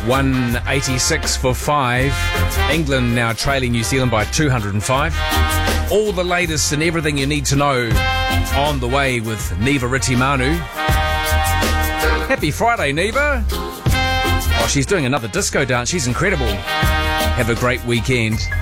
186 for 5. England now trailing New Zealand by 205. All the latest and everything you need to know on the way with Neva Ritimanu. Happy Friday, Neva. Oh, she's doing another disco dance. She's incredible. Have a great weekend.